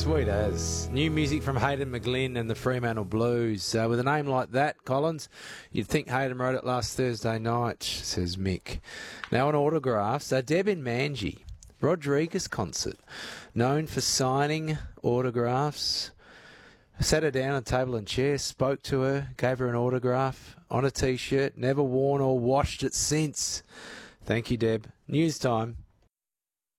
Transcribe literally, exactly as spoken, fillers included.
Sweet as. New music from Hayden McGlynn and the Fremantle Blues. Uh, with a name like that, Collins, you'd think Hayden wrote it last Thursday night, says Mick. Now on autographs, uh, Deb in Manji. Rodriguez concert. Known for signing autographs. Sat her down on a table and chair, spoke to her, gave her an autograph on a T-shirt. Never worn or washed it since. Thank you, Deb. News time.